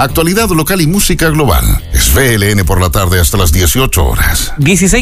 Actualidad local y música global. Es VLN por la tarde hasta las 18 horas.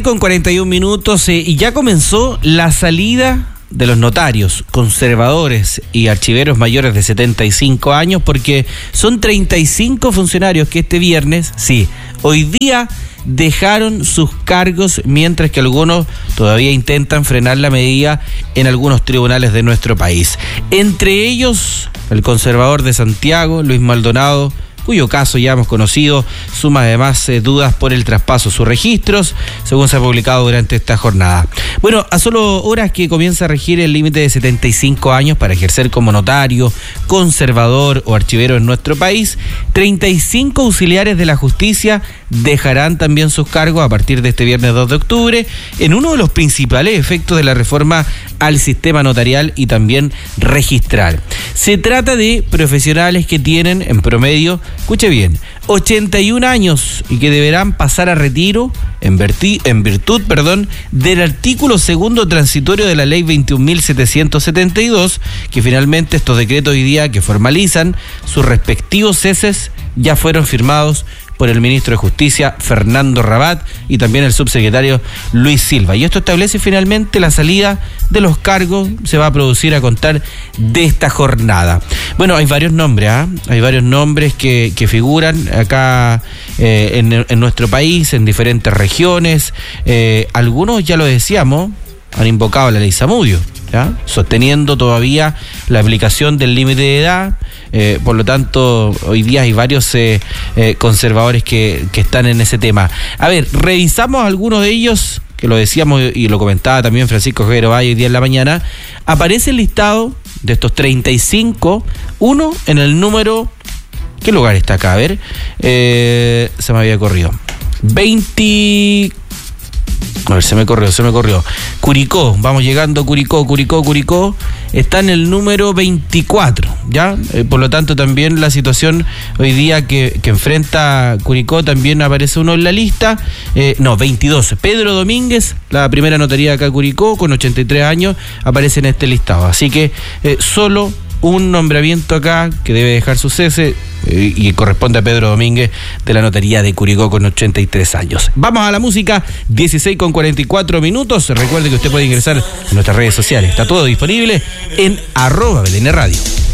16:41 y ya comenzó la salida de los notarios, conservadores y archiveros mayores de 75 años, porque son 35 funcionarios que este viernes, hoy día dejaron sus cargos, mientras que algunos todavía intentan frenar la medida en algunos tribunales de nuestro país. Entre ellos, el conservador de Santiago, Luis Maldonado, cuyo caso ya hemos conocido, suma además dudas por el traspaso de sus registros, según se ha publicado durante esta jornada. Bueno, a solo horas que comienza a regir el límite de 75 años para ejercer como notario, conservador o archivero en nuestro país, 35 auxiliares de la justicia dejarán también sus cargos a partir de este viernes 2 de octubre, en uno de los principales efectos de la reforma al sistema notarial y también registral. Se trata de profesionales que tienen en promedio, escuche bien, 81 años y que deberán pasar a retiro en virtud del artículo segundo transitorio de la ley 21.772, que finalmente estos decretos hoy día que formalizan sus respectivos ceses ya fueron firmados por el ministro de Justicia, Fernando Rabat, y también el subsecretario Luis Silva. Y esto establece finalmente la salida de los cargos, se va a producir a contar de esta jornada. Bueno, hay varios nombres, hay varios nombres que figuran acá en nuestro país, en diferentes regiones. Algunos, ya lo decíamos, han invocado la ley Zamudio, sosteniendo todavía la aplicación del límite de edad. Por lo tanto, hoy día hay varios conservadores que están en ese tema. A ver, revisamos algunos de ellos, que lo decíamos y lo comentaba también Francisco Javier Valle hoy día en la mañana. Aparece el listado de estos 35, uno en el número... ¿Qué lugar está acá? A ver, se me había corrido. 20... A ver, se me corrió. Curicó, vamos llegando a Curicó. Está en el número 24, ¿ya? Por lo tanto, también la situación hoy día que enfrenta Curicó, también aparece uno en la lista. 22. Pedro Domínguez, la primera notaría acá Curicó, con 83 años, aparece en este listado. Así que solo un nombramiento acá que debe dejar su cese y corresponde a Pedro Domínguez de la notaría de Curicó con 83 años. Vamos a la música, 16:44. Recuerde que usted puede ingresar a nuestras redes sociales. Está todo disponible en @VLN Radio.